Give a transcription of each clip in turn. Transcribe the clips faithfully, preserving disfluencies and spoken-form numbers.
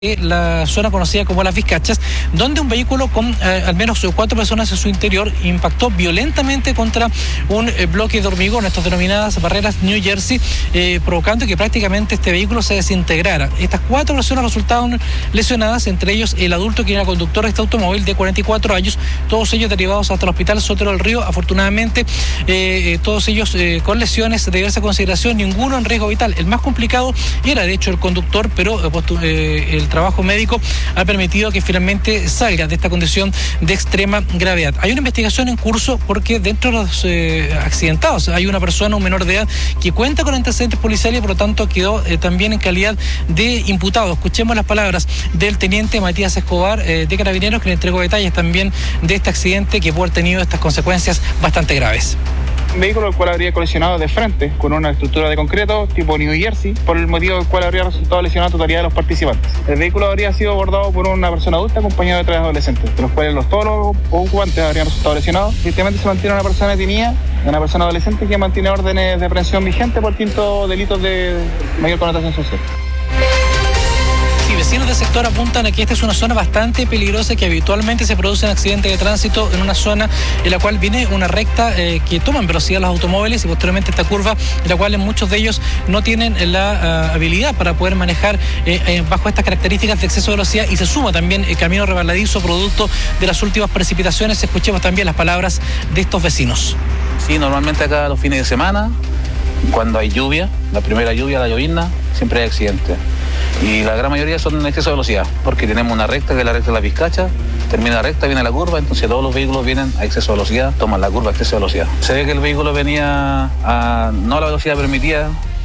la zona conocida como Las Vizcachas, donde un vehículo con eh, al menos cuatro personas en su interior impactó violentamente contra un eh, bloque de hormigón, estas denominadas barreras New Jersey, eh, provocando que prácticamente este vehículo se desintegrara. Estas cuatro personas resultaron lesionadas, entre ellos el adulto que era conductor de este automóvil de cuarenta y cuatro años, todos ellos derivados hasta el hospital Sotero del Río. Afortunadamente, eh, todos ellos eh, con lesiones de diversa consideración, ninguno en riesgo vital. El más complicado era de hecho el conductor, pero eh, el trabajo médico ha permitido que finalmente salga de esta condición de extrema gravedad. Hay una investigación en curso porque dentro de los eh, accidentados hay una persona, un menor de edad, que cuenta con antecedentes policiales y por lo tanto quedó eh, también en calidad de imputado. Escuchemos las palabras del teniente Matías Escobar eh, de Carabineros, que le entregó detalles también de este accidente que puede haber tenido estas consecuencias bastante graves. Un vehículo el cual habría colisionado de frente con una estructura de concreto tipo New Jersey, por el motivo del cual habría resultado lesionada la totalidad de los participantes. El vehículo habría sido abordado por una persona adulta acompañada de tres adolescentes, de los cuales los, todos los ocupantes habrían resultado lesionados. Efectivamente se mantiene una persona detenida, una persona adolescente que mantiene órdenes de aprehensión vigentes por distintos delitos de mayor connotación social. Vecinos del sector apuntan a que esta es una zona bastante peligrosa, que habitualmente se producen accidentes de tránsito en una zona en la cual viene una recta eh, que toman velocidad los automóviles y posteriormente esta curva en la cual muchos de ellos no tienen la uh, habilidad para poder manejar eh, eh, bajo estas características de exceso de velocidad, y se suma también el camino resbaladizo producto de las últimas precipitaciones. Escuchemos también las palabras de estos vecinos. Sí, normalmente acá los fines de semana, cuando hay lluvia, la primera lluvia, la llovizna, siempre hay accidentes. Y la gran mayoría son en exceso de velocidad, porque tenemos una recta que es la recta de Las Vizcachas, termina la recta, viene la curva, entonces todos los vehículos vienen a exceso de velocidad, toman la curva a exceso de velocidad. Se ve que el vehículo venía a no a la velocidad permitida.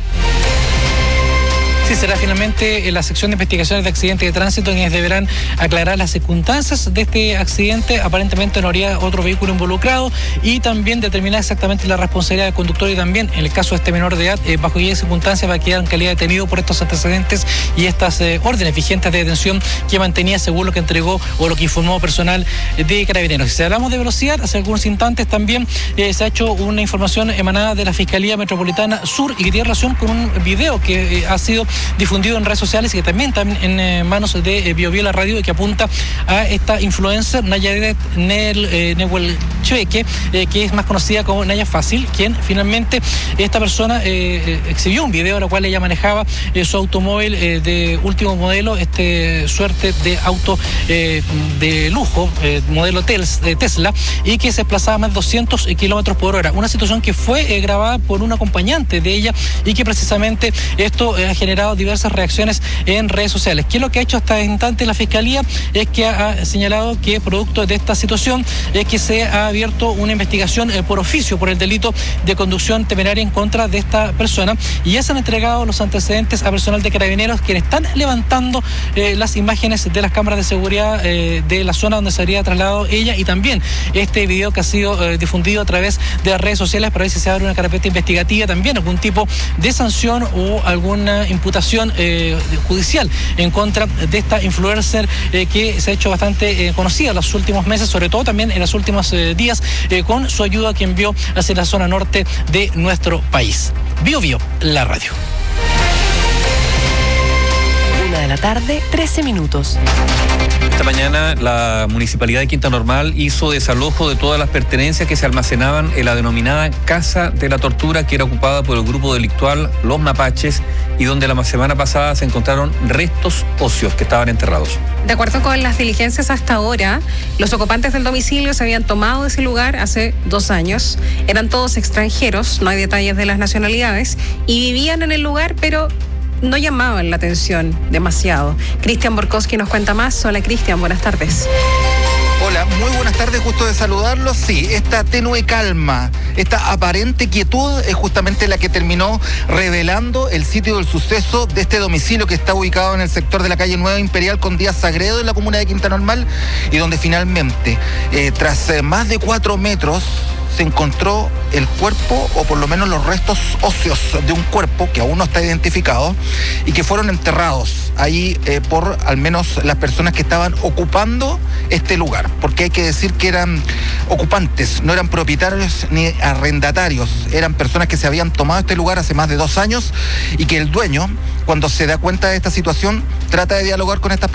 Sí, será finalmente en la sección de investigaciones de accidentes de tránsito quienes deberán aclarar las circunstancias de este accidente. Aparentemente no habría otro vehículo involucrado, y también determinar exactamente la responsabilidad del conductor, y también en el caso de este menor de edad, eh, bajo qué circunstancias va a quedar en calidad de detenido por estos antecedentes y estas eh, órdenes vigentes de detención que mantenía, según lo que entregó o lo que informó personal de Carabineros. Si hablamos de velocidad, hace algunos instantes también eh, se ha hecho una información emanada de la Fiscalía Metropolitana Sur y que tiene relación con un video que eh, ha sido difundido en redes sociales y que también está en eh, manos de eh, BioBio La Radio, y que apunta a esta influencer Nayaret Nehuelcheque, eh, que es más conocida como Naya Fácil, quien finalmente esta persona eh, exhibió un video en el cual ella manejaba eh, su automóvil eh, de último modelo, este suerte de auto eh, de lujo, eh, modelo Tels, de Tesla, y que se desplazaba a más de doscientos kilómetros por hora. Una situación que fue eh, grabada por un acompañante de ella y que precisamente esto eh, ha generado diversas reacciones en redes sociales. ¿Qué es lo que ha hecho hasta el instante la Fiscalía? Es que ha señalado que producto de esta situación es que se ha abierto una investigación eh, por oficio por el delito de conducción temeraria en contra de esta persona, y ya se han entregado los antecedentes a personal de Carabineros, quienes están levantando eh, las imágenes de las cámaras de seguridad eh, de la zona donde se habría trasladado ella, y también este video que ha sido eh, difundido a través de las redes sociales para ver si se abre una carpeta investigativa, también algún tipo de sanción o alguna imputación Eh, judicial en contra de esta influencer eh, que se ha hecho bastante eh, conocida en los últimos meses, sobre todo también en los últimos eh, días, eh, con su ayuda que envió hacia la zona norte de nuestro país. BioBio, la radio. Una de la tarde, trece minutos. Esta mañana la Municipalidad de Quinta Normal hizo desalojo de todas las pertenencias que se almacenaban en la denominada Casa de la Tortura, que era ocupada por el grupo delictual Los Mapaches, y donde la semana pasada se encontraron restos óseos que estaban enterrados. De acuerdo con las diligencias hasta ahora, los ocupantes del domicilio se habían tomado de ese lugar hace dos años. Eran todos extranjeros, no hay detalles de las nacionalidades, y vivían en el lugar, pero no llamaban la atención demasiado. Cristian Borkowski nos cuenta más. Hola Cristian, buenas tardes. Hola, muy buenas tardes, gusto de saludarlos. Sí, esta tenue calma, esta aparente quietud es justamente la que terminó revelando el sitio del suceso de este domicilio que está ubicado en el sector de la calle Nueva Imperial con Díaz Sagredo en la comuna de Quinta Normal, y donde finalmente, eh, tras eh, más de cuatro metros, se encontró el cuerpo, o por lo menos los restos óseos de un cuerpo que aún no está identificado y que fueron enterrados ahí eh, por al menos las personas que estaban ocupando este lugar, porque hay que decir que eran ocupantes, no eran propietarios ni arrendatarios, eran personas que se habían tomado este lugar hace más de dos años y que el dueño, cuando se da cuenta de esta situación, trata de dialogar con estas personas